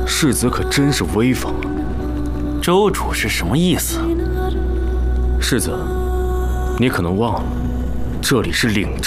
世子可真是威风啊！ 州主是什么意思？ 世子，你可能忘了，这里是领